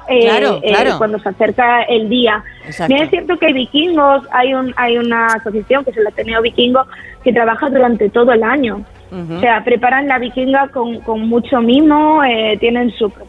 claro. cuando se acerca el día. Exacto. Es cierto que Vikingos, hay una asociación que es el Ateneo Vikingo que trabaja durante todo el año. O sea, preparan la vikinga con mucho mimo, tienen su